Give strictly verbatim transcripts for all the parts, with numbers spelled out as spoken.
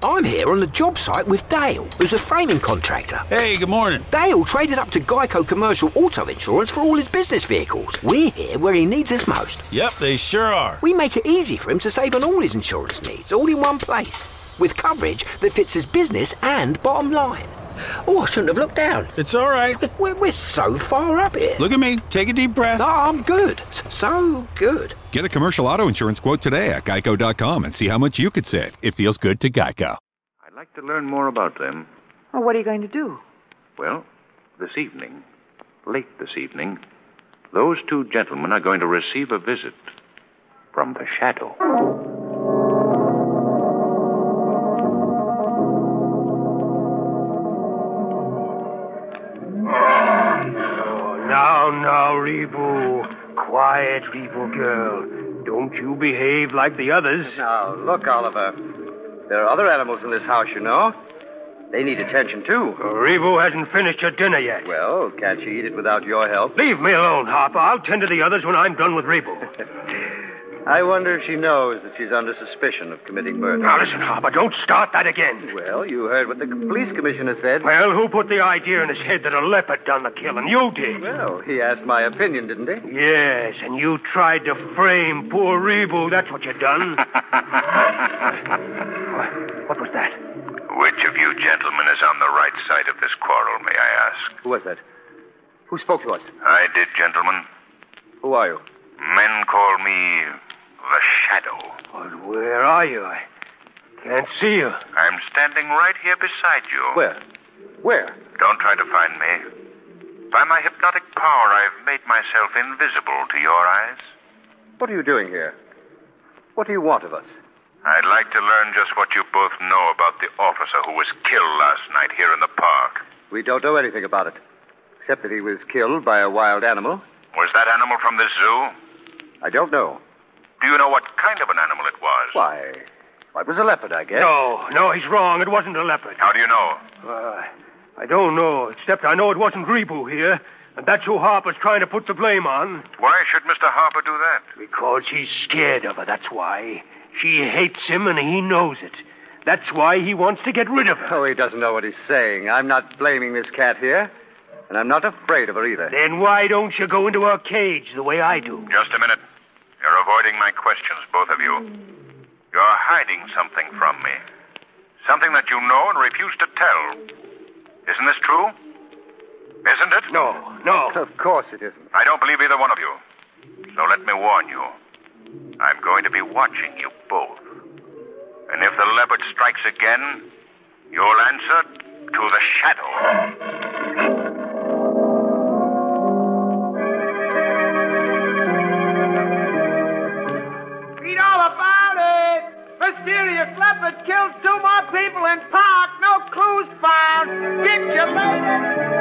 I'm here on the job site with Dale, who's a framing contractor. Hey, good morning. Dale traded up to Geico Commercial Auto Insurance for all his business vehicles. We're here where he needs us most. Yep, they sure are. We make it easy for him to save on all his insurance needs, all in one place, with coverage that fits his business and bottom line. Oh, I shouldn't have looked down. It's all right. We're, we're so far up here. Look at me. Take a deep breath. No, I'm good. So good. Get a commercial auto insurance quote today at geico dot com and see how much you could save. It feels good to Geico. I'd like to learn more about them. Well, what are you going to do? Well, this evening, late this evening, those two gentlemen are going to receive a visit from the Shadow. Now, now, Rebu. Quiet, Rebu girl. Don't you behave like the others. Now, look, Oliver. There are other animals in this house, you know. They need attention, too. Oh, Rebu hasn't finished her dinner yet. Well, can't she eat it without your help? Leave me alone, Harper. I'll tend to the others when I'm done with Rebu. I wonder if she knows that she's under suspicion of committing murder. Now, listen, Harper, don't start that again. Well, you heard what the police commissioner said. Well, who put the idea in his head that a leopard done the killing? You did. Well, he asked my opinion, didn't he? Yes, and you tried to frame poor Rebu. That's what you done. What was that? Which of you gentlemen is on the right side of this quarrel, may I ask? Who was that? Who spoke to us? I did, gentlemen. Who are you? Men call me the Shadow. Well, where are you? I can't see you. I'm standing right here beside you. Where? Where? Don't try to find me. By my hypnotic power, I've made myself invisible to your eyes. What are you doing here? What do you want of us? I'd like to learn just what you both know about the officer who was killed last night here in the park. We don't know anything about it, except that he was killed by a wild animal. Was that animal from the zoo? I don't know. Do you know what kind of an animal it was? Why, why, it was a leopard, I guess. No, no, he's wrong. It wasn't a leopard. How do you know? Uh, I don't know, except I know it wasn't Rebu here, and that's who Harper's trying to put the blame on. Why should Mister Harper do that? Because he's scared of her, that's why. She hates him, and he knows it. That's why he wants to get rid of her. Oh, he doesn't know what he's saying. I'm not blaming this cat here, and I'm not afraid of her either. Then why don't you go into her cage the way I do? Just a minute. You're avoiding my questions, both of you. You're hiding something from me. Something that you know and refuse to tell. Isn't this true? Isn't it? No, no. Of course it isn't. I don't believe either one of you. So let me warn you. I'm going to be watching you both. And if the leopard strikes again, you'll answer to the Shadow. Read all about it. Mysterious leopard kills two more people in park. No clues found. Get you later.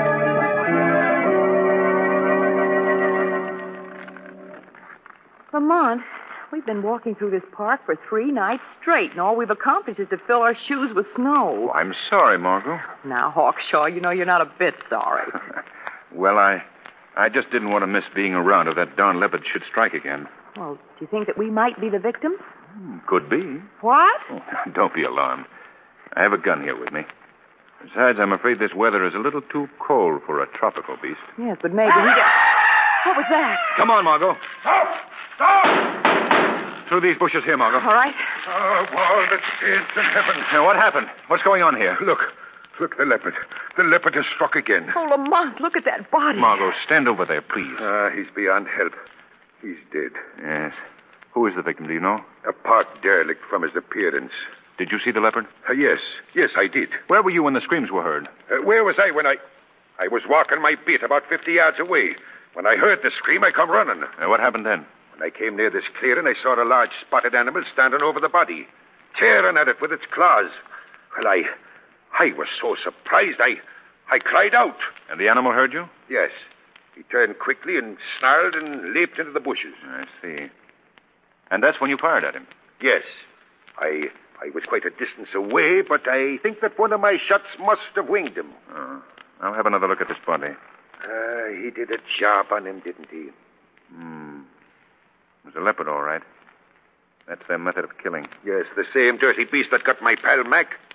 Lamont, we've been walking through this park for three nights straight, and all we've accomplished is to fill our shoes with snow. Oh, I'm sorry, Margot. Now, Hawkshaw, you know you're not a bit sorry. Well, I I just didn't want to miss being around if that darn leopard should strike again. Well, do you think that we might be the victims? Could be. What? Oh, don't be alarmed. I have a gun here with me. Besides, I'm afraid this weather is a little too cold for a tropical beast. Yes, but maybe he got... What was that? Come on, Margot. Stop! Stop! Through these bushes here, Margot. All right. Oh, all the saints in heaven. Now, what happened? What's going on here? Look. Look, the leopard. The leopard has struck again. Oh, Lamont, look at that body. Margot, stand over there, please. Ah, uh, he's beyond help. He's dead. Yes. Who is the victim, do you know? A park derelict from his appearance. Did you see the leopard? Uh, yes. Yes, I did. Where were you when the screams were heard? Uh, where was I when I... I was walking my beat about fifty yards away. When I heard the scream, I come running. Uh, what happened then? When I came near this clearing, I saw a large spotted animal standing over the body, tearing at it with its claws. Well, I... I was so surprised, I... I cried out. And the animal heard you? Yes. He turned quickly and snarled and leaped into the bushes. I see. And that's when you fired at him? Yes. I I was quite a distance away, but I think that one of my shots must have winged him. Oh. I'll have another look at this body. Uh, he did a job on him, didn't he? Hmm. It was a leopard, all right. That's their method of killing. Yes, the same dirty beast that got my pal Mac.